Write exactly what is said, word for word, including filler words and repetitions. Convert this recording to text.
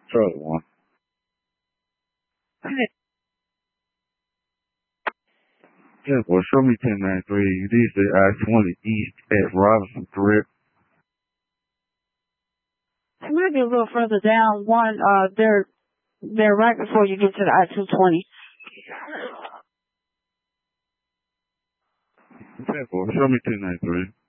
Charlie one. Yeah, well, show me ten ninety-three. These are I twenty East at Robinson, correct? It might be a little further down. One, uh, they're they're right before you get to the I two twenty. Okay, well, show me ten ninety-three.